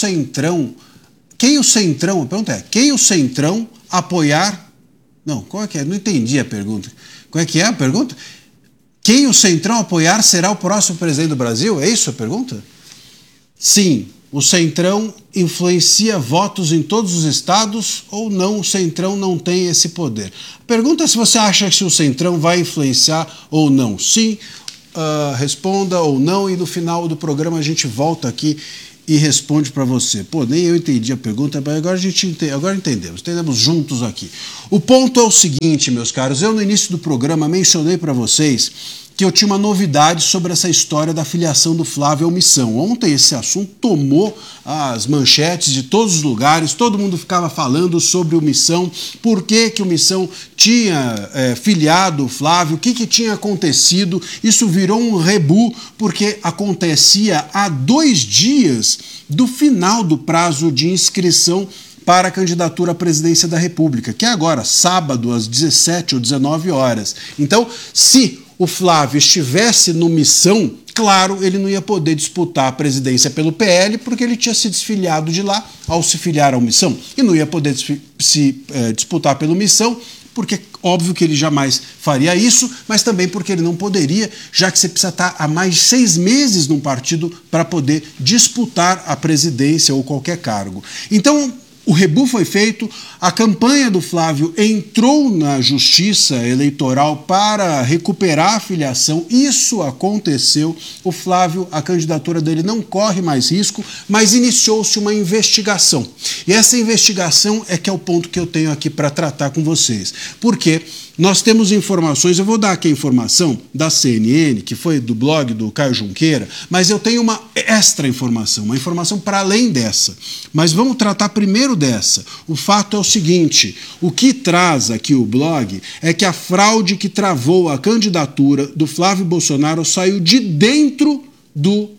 pergunta é, quem o Centrão apoiar... Não, qual é que é? Não entendi a pergunta. Qual é que é a pergunta? Quem o Centrão apoiar será o próximo presidente do Brasil? É isso a pergunta? Sim. O Centrão influencia votos em todos os estados ou não? O Centrão não tem esse poder. Pergunta se você acha que o Centrão vai influenciar ou não. Sim, responda ou não, e no final do programa a gente volta aqui e responde para você. Pô, nem eu entendi a pergunta, mas agora entendemos juntos aqui. O ponto é o seguinte, meus caros, eu no início do programa mencionei para vocês que eu tinha uma novidade sobre essa história da filiação do Flávio ao Missão. Ontem esse assunto tomou as manchetes de todos os lugares, todo mundo ficava falando sobre o Missão, por que o Missão tinha filiado o Flávio, o que tinha acontecido. Isso virou um rebu, porque acontecia há 2 dias do final do prazo de inscrição para a candidatura à presidência da República, que é agora, sábado, às 17 ou 19 horas. Então, se o Flávio estivesse no Missão, claro, ele não ia poder disputar a presidência pelo PL, porque ele tinha se desfiliado de lá ao se filiar ao Missão. E não ia poder disputar pelo Missão, porque óbvio que ele jamais faria isso, mas também porque ele não poderia, já que você precisa estar há mais de 6 meses num partido para poder disputar a presidência ou qualquer cargo. Então, o rebu foi feito, a campanha do Flávio entrou na justiça eleitoral para recuperar a filiação, isso aconteceu, o Flávio, a candidatura dele não corre mais risco, mas iniciou-se uma investigação. E essa investigação é que é o ponto que eu tenho aqui para tratar com vocês. Porque nós temos informações, eu vou dar aqui a informação da CNN, que foi do blog do Caio Junqueira, mas eu tenho uma extra informação, uma informação para além dessa. Mas vamos tratar primeiro dessa. O fato é o seguinte, o que traz aqui o blog é que a fraude que travou a candidatura do Flávio Bolsonaro saiu de dentro do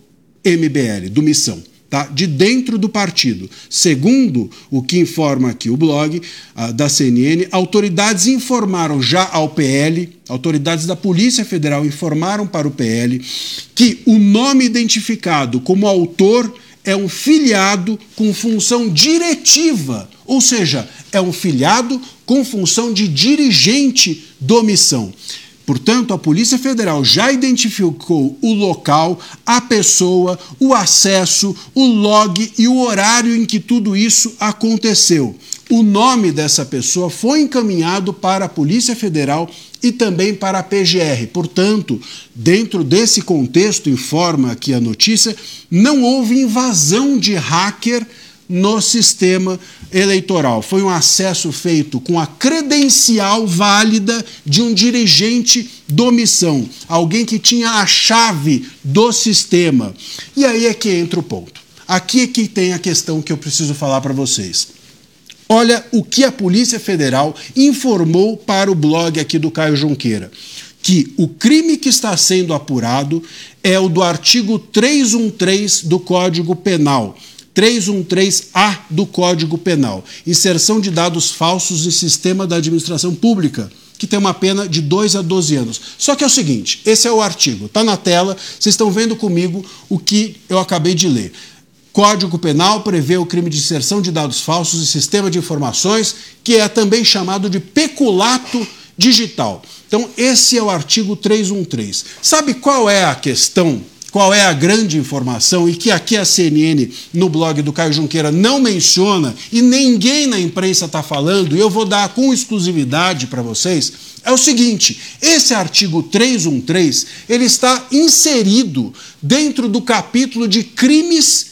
MBL, do Missão. Tá? De dentro do partido. Segundo o que informa aqui o blog da CNN, autoridades informaram já ao PL, autoridades da Polícia Federal informaram para o PL que o nome identificado como autor é um filiado com função diretiva, ou seja, é um filiado com função de dirigente do Missão. Portanto, a Polícia Federal já identificou o local, a pessoa, o acesso, o log e o horário em que tudo isso aconteceu. O nome dessa pessoa foi encaminhado para a Polícia Federal e também para a PGR. Portanto, dentro desse contexto, informa aqui a notícia, não houve invasão de hacker no sistema eleitoral. Foi um acesso feito com a credencial válida de um dirigente do Missão, alguém que tinha a chave do sistema. E aí é que entra o ponto. Aqui é que tem a questão que eu preciso falar para vocês. Olha o que a Polícia Federal informou para o blog aqui do Caio Junqueira, que o crime que está sendo apurado é o do artigo 313 do Código Penal, 313A do Código Penal, inserção de dados falsos em sistema da administração pública, que tem uma pena de 2 a 12 anos. Só que é o seguinte, esse é o artigo, está na tela, vocês estão vendo comigo o que eu acabei de ler. Código Penal prevê o crime de inserção de dados falsos em sistema de informações, que é também chamado de peculato digital. Então, esse é o artigo 313. Sabe qual é a questão? Qual é a grande informação e que aqui a CNN, no blog do Caio Junqueira, não menciona e ninguém na imprensa está falando, e eu vou dar com exclusividade para vocês, é o seguinte, esse artigo 313, ele está inserido dentro do capítulo de crimes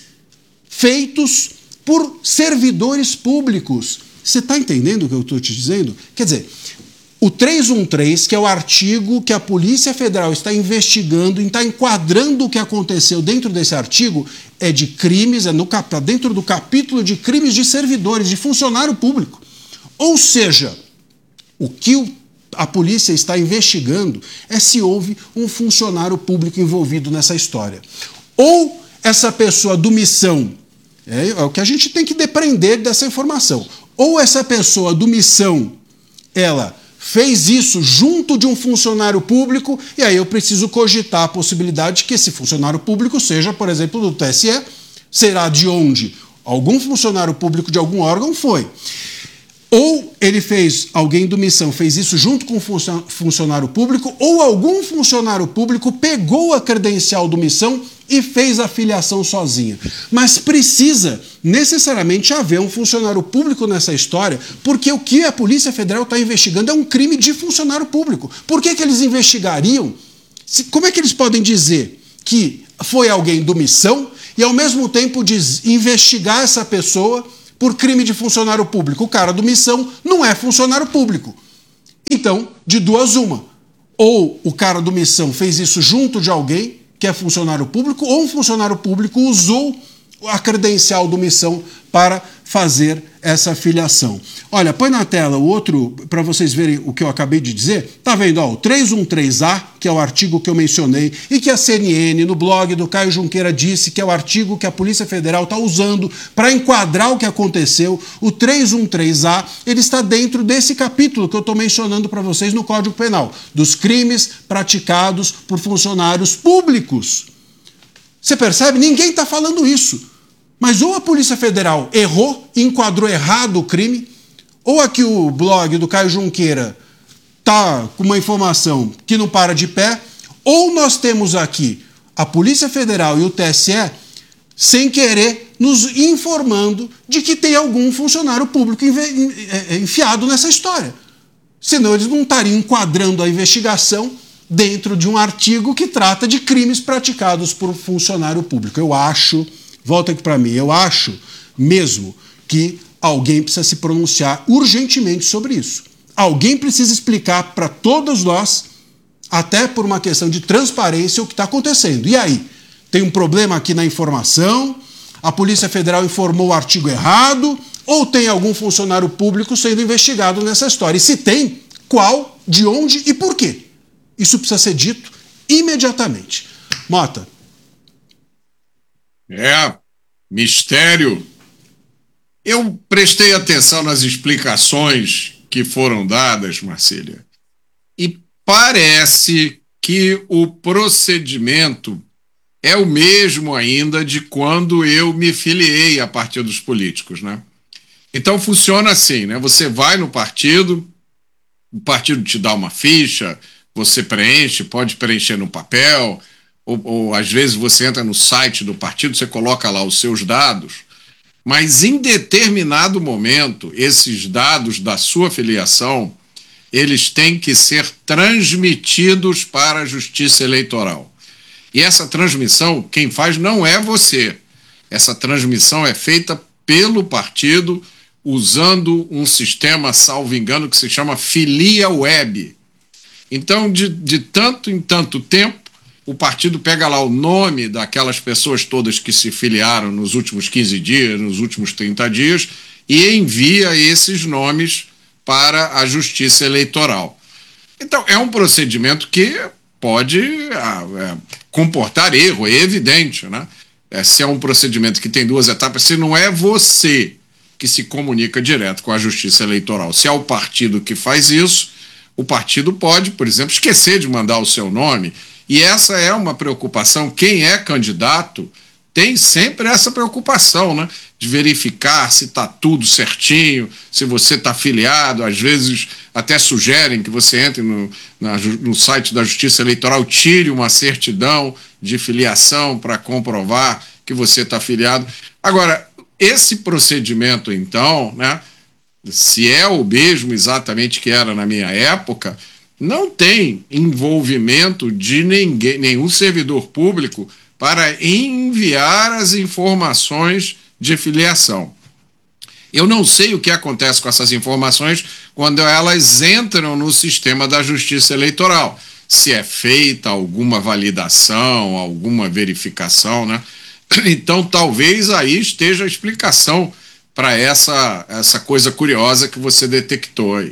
feitos por servidores públicos. Você está entendendo o que eu estou te dizendo? Quer dizer, o 313, que é o artigo que a Polícia Federal está investigando e está enquadrando o que aconteceu dentro desse artigo, é de crimes, está dentro do capítulo de crimes de servidores, de funcionário público. Ou seja, o que a polícia está investigando é se houve um funcionário público envolvido nessa história. Ou essa pessoa do Missão, é o que a gente tem que depreender dessa informação, ou essa pessoa do Missão, ela fez isso junto de um funcionário público, e aí eu preciso cogitar a possibilidade de que esse funcionário público seja, por exemplo, do TSE, será de onde? Algum funcionário público de algum órgão foi. Ou ele fez, alguém do Missão fez isso junto com um funcionário público, ou algum funcionário público pegou a credencial do Missão e fez a filiação sozinho. Mas precisa necessariamente haver um funcionário público nessa história, porque o que a Polícia Federal está investigando é um crime de funcionário público. Por que eles investigariam? Como é que eles podem dizer que foi alguém do Missão e ao mesmo tempo investigar essa pessoa por crime de funcionário público? O cara do Missão não é funcionário público. Então, de duas uma. Ou o cara do Missão fez isso junto de alguém que é funcionário público, ou um funcionário público usou a credencial do Missão para fazer essa filiação. Olha, põe na tela o outro, para vocês verem o que eu acabei de dizer. Tá vendo? Ó, o 313A, que é o artigo que eu mencionei, e que a CNN, no blog do Caio Junqueira, disse que é o artigo que a Polícia Federal está usando para enquadrar o que aconteceu. O 313A, ele está dentro desse capítulo que eu estou mencionando para vocês no Código Penal, dos crimes praticados por funcionários públicos. Você percebe? Ninguém está falando isso. Mas ou a Polícia Federal errou, enquadrou errado o crime, ou aqui o blog do Caio Junqueira está com uma informação que não para de pé, ou nós temos aqui a Polícia Federal e o TSE sem querer nos informando de que tem algum funcionário público enfiado nessa história. Senão eles não estariam enquadrando a investigação dentro de um artigo que trata de crimes praticados por funcionário público. Eu acho... Volta aqui para mim. Eu acho mesmo que alguém precisa se pronunciar urgentemente sobre isso. Alguém precisa explicar para todos nós, até por uma questão de transparência, o que está acontecendo. E aí? Tem um problema aqui na informação? A Polícia Federal informou o artigo errado? Ou tem algum funcionário público sendo investigado nessa história? E se tem, qual, de onde e por quê? Isso precisa ser dito imediatamente. Mota. Mistério. Eu prestei atenção nas explicações que foram dadas, Marcília, e parece que o procedimento é o mesmo ainda de quando eu me filiei a partidos políticos, né? Então funciona assim, né? Você vai no partido, o partido te dá uma ficha, você preenche, pode preencher no papel, ou às vezes você entra no site do partido, você coloca lá os seus dados, mas em determinado momento, esses dados da sua filiação, eles têm que ser transmitidos para a Justiça Eleitoral. E essa transmissão, quem faz não é você. Essa transmissão é feita pelo partido usando um sistema, salvo engano, que se chama Filia Web. Então, de tanto em tanto tempo, o partido pega lá o nome daquelas pessoas todas que se filiaram nos últimos 15 dias, nos últimos 30 dias, e envia esses nomes para a Justiça Eleitoral. Então, é um procedimento que pode comportar erro, é evidente, né? Se é um procedimento que tem duas etapas, se não é você que se comunica direto com a Justiça Eleitoral, se é o partido que faz isso, o partido pode, por exemplo, esquecer de mandar o seu nome. E essa é uma preocupação. Quem é candidato tem sempre essa preocupação, né? De verificar se está tudo certinho, se você está filiado. Às vezes até sugerem que você entre no site da Justiça Eleitoral, tire uma certidão de filiação para comprovar que você está filiado. Agora, esse procedimento, então, né, se é o mesmo exatamente que era na minha época, não tem envolvimento de nenhum servidor público para enviar as informações de filiação. Eu não sei o que acontece com essas informações quando elas entram no sistema da Justiça Eleitoral. Se é feita alguma validação, alguma verificação, né? Então, talvez aí esteja a explicação para essa coisa curiosa que você detectou aí.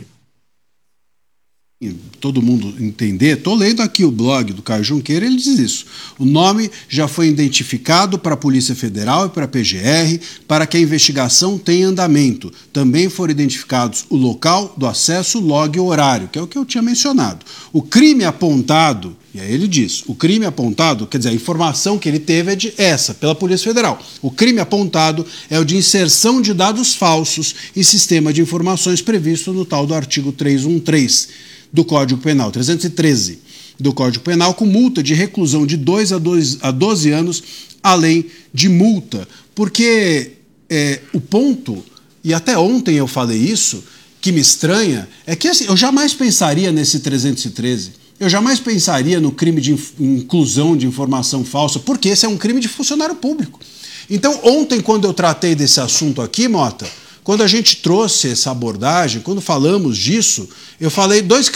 Todo mundo entender, estou lendo aqui o blog do Caio Junqueira, ele diz isso. O nome já foi identificado para a Polícia Federal e para a PGR para que a investigação tenha andamento. Também foram identificados o local do acesso, log e horário, que é o que eu tinha mencionado. O crime apontado, e aí ele diz, o crime apontado, quer dizer, a informação que ele teve é pela Polícia Federal. O crime apontado é o de inserção de dados falsos em sistema de informações previsto no tal do artigo 313. Do Código Penal, 313 do Código Penal, com multa de reclusão de 2 a 12 anos, além de multa. Porque o ponto, e até ontem eu falei isso, que me estranha, é que assim, eu jamais pensaria nesse 313, eu jamais pensaria no crime de inclusão de informação falsa, porque esse é um crime de funcionário público. Então, ontem, quando eu tratei desse assunto aqui, Mota, quando a gente trouxe essa abordagem, quando falamos disso, eu falei dois